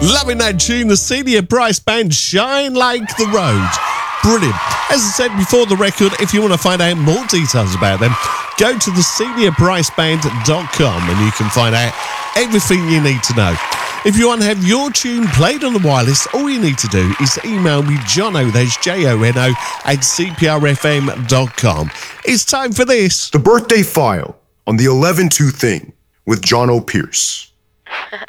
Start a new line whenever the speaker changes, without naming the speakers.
Loving that tune, the Celia Price Band, Shine Like the Road. Brilliant. As I said before the record, if you want to find out more details about them, go to theceliapriceband.com and you can find out everything you need to know. If you want to have your tune played on the wireless, all you need to do is email me, Jono, that's Jono, at cprfm.com. It's time for this.
The Birthday File on the 11-2 Thing with Jono Pierce.